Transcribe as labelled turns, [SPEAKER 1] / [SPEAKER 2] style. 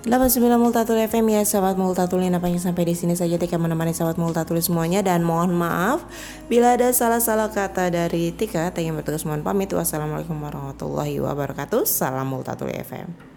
[SPEAKER 1] 89 Multatul FM ya sahabat Multatulin, nampaknya sampai di sini saja Tika menemani sahabat Multatul semuanya, dan mohon maaf bila ada salah-salah kata dari Tika. Tika yang bertugas mohon pamit. Wassalamualaikum warahmatullahi wabarakatuh. Salam Multatul FM.